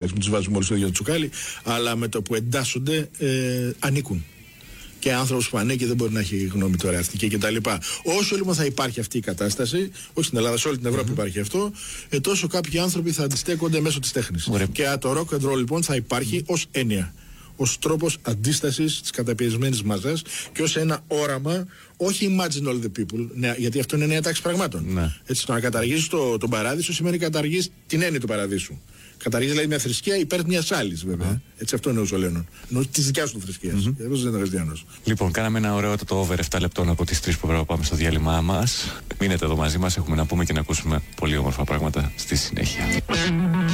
μην τους βάζουμε όλους στο ίδιο τσουκάλι, αλλά με το που εντάσσονται ανήκουν. Και άνθρωπος που ανήκει δεν μπορεί να έχει γνώμη τώρα αστική κτλ. Όσο λοιπόν θα υπάρχει αυτή η κατάσταση, όχι στην Ελλάδα, σε όλη την Ευρώπη υπάρχει αυτό, τόσο κάποιοι άνθρωποι θα αντιστέκονται μέσω της τέχνης. Και το rock and roll λοιπόν θα υπάρχει ως έννοια, ως τρόπος αντίστασης της καταπιεσμένης μάζας και ως ένα όραμα, όχι imagine all the people, ναι, γιατί αυτό είναι νέα τάξη πραγμάτων. Ναι. Έτσι, το να καταργήσεις τον παράδεισο σημαίνει καταργείς την έννοια του παραδείσου. Καταργείς δηλαδή μια θρησκεία υπέρ μιας άλλης, βέβαια. Έτσι, αυτό είναι ο Ζολένων. Εννοώ τη δικιά σου θρησκείας. Εγώ δεν είμαι χριστιανός. Λοιπόν, κάναμε ένα ωραίο το over 7 λεπτών από τις 3 που πρέπει να πάμε στο διάλειμμά μας. Μείνετε εδώ μαζί μας, έχουμε να πούμε και να ακούσουμε πολύ όμορφα πράγματα στη συνέχεια.